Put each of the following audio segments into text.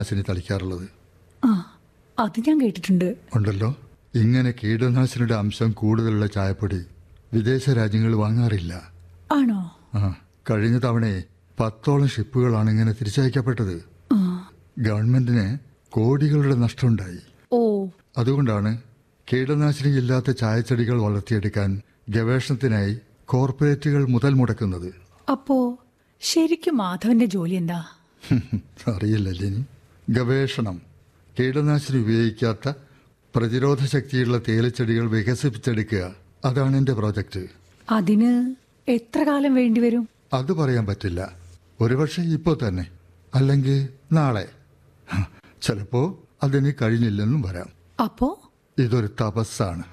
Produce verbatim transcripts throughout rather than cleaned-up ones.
കീടനാശിനി തളിക്കാറുള്ളത്. ആ, അത് ഞാൻ കേട്ടിട്ടുണ്ട്. ഉണ്ടല്ലോ. ഇങ്ങനെ കീടനാശിനിയുടെ അംശം കൂടുതലുള്ള ചായപ്പൊടി വിദേശ രാജ്യങ്ങൾ വാങ്ങാറില്ല. ആണോ? ആ, കഴിഞ്ഞ തവണയെ പത്തോളം ഷിപ്പുകളാണ് ഇങ്ങനെ തിരിച്ചയക്കപ്പെട്ടത്. ആ. ഗവൺമെന്റിന് കോടികളുടെ നഷ്ടമുണ്ടായി. ഓ. അതുകൊണ്ടാണ് കീടനാശിനി ഇല്ലാത്ത ചായച്ചെടികൾ വളർത്തിയെടുക്കാൻ ഗവേഷണത്തിനായി കോർപ്പറേറ്റുകൾ മുതൽ മുടക്കുന്നത്. അപ്പോ ശരിക്കും മാധവന്റെ ജോലി എന്താ? അറിയില്ലല്ലേ ഇനി. ഗവേഷണം. കീടനാശിനി ഉപയോഗിക്കാത്ത പ്രതിരോധ ശക്തിയുള്ള തേയിലച്ചെടികൾ വികസിപ്പിച്ചെടുക്കുക, അതാണ് എൻ്റെ പ്രോജക്റ്റ്. അതിന് എത്ര കാലം വേണ്ടിവരും? അത് പറയാൻ പറ്റില്ല. ഒരുപക്ഷെ ഇപ്പോൾ തന്നെ, അല്ലെങ്കിൽ നാളെ, ചിലപ്പോൾ അതിന് കഴിഞ്ഞില്ലെന്നും വരാം. അപ്പോ ഇതൊരു തപസ്സാണ്.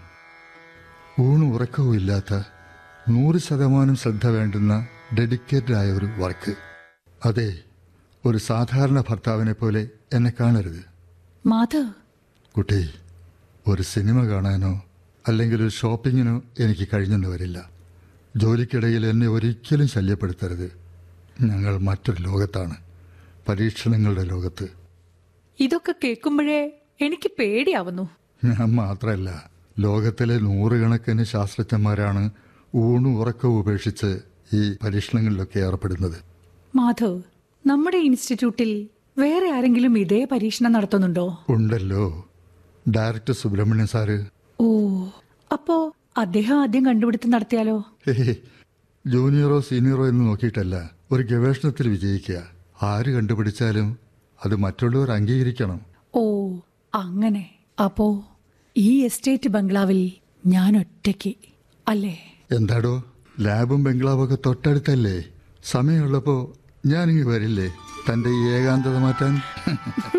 ഊണും ഉറക്കവും ഇല്ലാത്ത നൂറ് ശതമാനം ശ്രദ്ധ വേണ്ടുന്ന ഡെഡിക്കേറ്റഡ് ആയ ഒരു വർക്ക്. അതെ, ഒരു സാധാരണ ഭർത്താവിനെ പോലെ എന്നെ കാണരുത്. മാധവ്, കുട്ടി, ഒരു സിനിമ കാണാനോ അല്ലെങ്കിൽ ഒരു ഷോപ്പിങ്ങിനോ എനിക്ക് കഴിഞ്ഞെന്ന് വരില്ല. ജോലിക്കിടയിൽ എന്നെ ഒരിക്കലും ശല്യപ്പെടുത്തരുത്. ഞങ്ങൾ മറ്റൊരു ലോകത്താണ്, പരീക്ഷണങ്ങളുടെ ലോകത്ത്. ഇതൊക്കെ കേൾക്കുമ്പോഴേ എനിക്ക് പേടിയാവുന്നു. ഞാൻ മാത്രമല്ല, ലോകത്തിലെ നൂറുകണക്കിന് ശാസ്ത്രജ്ഞന്മാരാണ് ഊണും ഉറക്കവും ഉപേക്ഷിച്ച് ഈ പരീക്ഷണങ്ങളിലൊക്കെ ഏർപ്പെടുന്നത്. മാധവ്, നമ്മുടെ ഇൻസ്റ്റിറ്റ്യൂട്ടിൽ വേറെ ആരെങ്കിലും ഇതേ പരീക്ഷണം നടത്തുന്നുണ്ടോ? ഉണ്ടല്ലോ, ഡയറക്ടർ സുബ്രഹ്മണ്യൻ സാറ്. ഓ, അപ്പോ അദ്ദേഹം ആദ്യം കണ്ടുപിടുത്തം നടത്തിയാലോ? ഹേ, ജൂനിയറോ സീനിയറോ എന്ന് നോക്കിയിട്ടല്ല ഒരു ഗവേഷണത്തിൽ വിജയിക്കുക. ആര് കണ്ടുപിടിച്ചാലും അത് മറ്റുള്ളവർ അംഗീകരിക്കണം. ഓ, അങ്ങനെ. അപ്പോ ഈ എസ്റ്റേറ്റ് ബംഗ്ലാവിൽ ഞാൻ ഒറ്റയ്ക്ക് അല്ലേ? എന്താടോ, ലാബും ബംഗ്ലാവൊക്കെ തൊട്ടടുത്തല്ലേ? സമയമുള്ളപ്പോൾ ഞാനിങ്ങ് വരില്ലേ തൻ്റെ ഈ ഏകാന്തത മാറ്റാൻ?